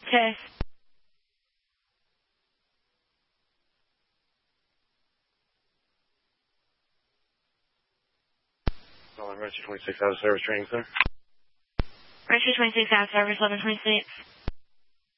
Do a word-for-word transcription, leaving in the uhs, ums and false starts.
Okay. Calling Rescue twenty-six out of service training center. Rescue twenty-six out of service, eleven twenty-six.